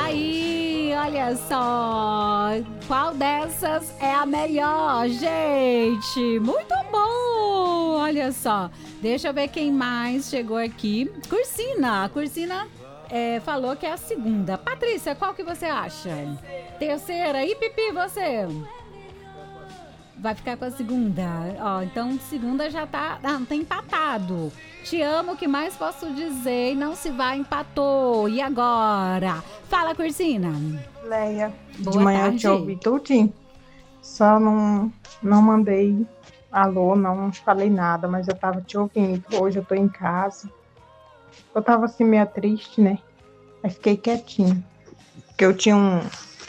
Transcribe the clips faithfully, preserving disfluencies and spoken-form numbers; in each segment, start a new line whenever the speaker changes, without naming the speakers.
aí, olha só. Qual dessas é a melhor, gente? Muito bom, olha só. Deixa eu ver quem mais chegou aqui. Cursina, Cursina é, falou que é a segunda. Patrícia, qual que você acha? Terceira. E Pipi, você? Vai ficar com a segunda. Ó, então segunda já tá, ah, tá empatado. Te amo, o que mais posso dizer? Não se vai, empatou. E agora? Fala, Cursina.
Leia,
Boa
de manhã
tarde.
eu te ouvi tudinho. Só não, não mandei alô, não falei nada, mas eu tava te ouvindo. Hoje eu tô em casa. Eu tava assim meio triste, né? Aí fiquei quietinho. Porque eu tinha um,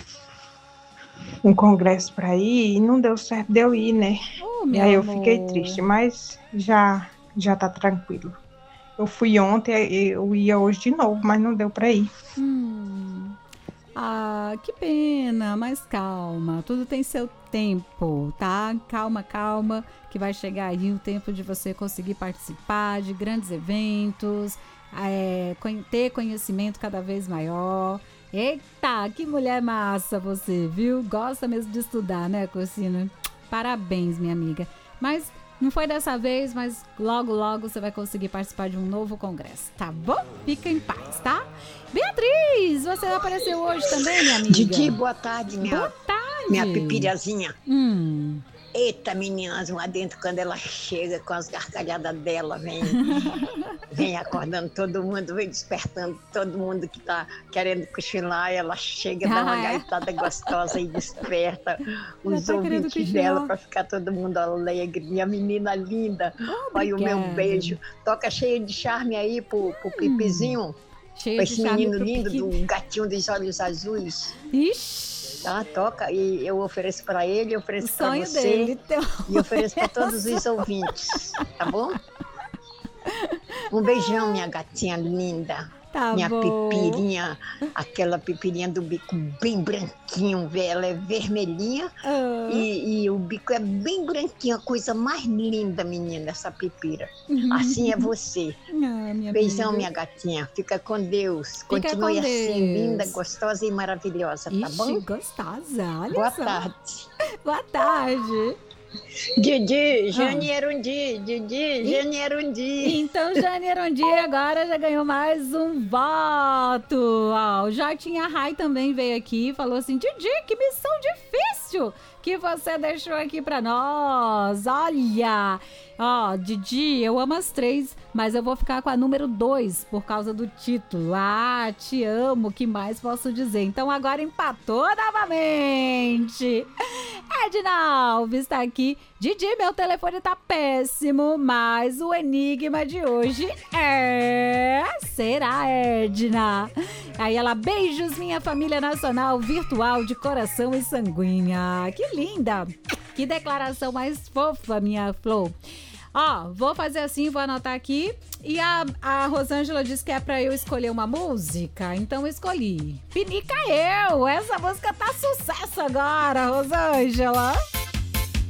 um congresso pra ir e não deu certo de eu ir, né?
Oh,
E
meu
aí eu
amor.
fiquei triste, mas já, já tá tranquilo. Eu fui ontem, eu ia hoje de novo, mas não deu pra ir.
Hum. Ah, que pena, mas calma, tudo tem seu tempo, tá? Calma, calma, que vai chegar aí o tempo de você conseguir participar de grandes eventos, é, ter conhecimento cada vez maior. Eita, que mulher massa você, viu? Gosta mesmo de estudar, né, Cursina? Parabéns, minha amiga. Mas não foi dessa vez, mas logo, logo você vai conseguir participar de um novo congresso, tá bom? Fica em paz, tá? Beatriz, você apareceu hoje também, minha amiga?
Didi, boa tarde, minha,
Boa tarde.
minha pipirazinha.
Hum.
Eita, meninas, lá dentro, quando ela chega com as gargalhadas dela, vem, vem acordando todo mundo, vem despertando todo mundo que tá querendo cochilar, ela chega, dá uma
Ah, é?
gaitada gostosa e desperta os
tá querendo
ouvintes
cochilar.
dela para ficar todo mundo alegre. Minha menina linda, olha o meu
Obrigada.
beijo. Toca cheio de charme aí pro, pro pipizinho,
Cheio
pra
de
esse
charme
menino
pro
lindo,
Piqui.
do gatinho dos olhos azuis.
Ixi,
Tá, toca, e eu ofereço para ele, eu
o
ofereço para
sonho
você
dele. Teu...
e ofereço para todos os ouvintes, tá bom? Um beijão, minha gatinha linda,
Tá
minha
bom.
pipirinha, aquela pipirinha do bico bem branquinho, vê, ela é vermelhinha
Ah.
e, e o bico é bem branquinho, a coisa mais linda, menina, essa pipira. Assim é você.
Ah, minha
Beijão,
amiga.
minha gatinha. Fica com Deus.
Fica
Continue
com
assim,
Deus.
linda, gostosa e maravilhosa, tá
Ixi,
bom?
gostosa, olha
Boa
só.
tarde.
Boa tarde.
Didi, Janiero um dia, Didi,
Ih.
Janiero um dia.
Então, Janeiro um dia agora já ganhou mais um voto. Ó, o Jotinha Rai também veio aqui e falou assim: Didi, que missão difícil que você deixou aqui pra nós. Olha, ó, Didi, eu amo as três, mas eu vou ficar com a número dois por causa do título. Ah, te amo, o que mais posso dizer? Então agora empatou novamente. Edna Alves tá aqui. Didi, meu telefone tá péssimo, mas o enigma de hoje é... Será, Edna? Aí ela, beijos, minha família nacional virtual de coração e sanguínea. Que linda! Que declaração mais fofa, minha Flor. Ó, vou fazer assim, vou anotar aqui. E a, a Rosângela disse que é pra eu escolher uma música, então eu escolhi Pinica Eu. Essa música tá sucesso agora, Rosângela.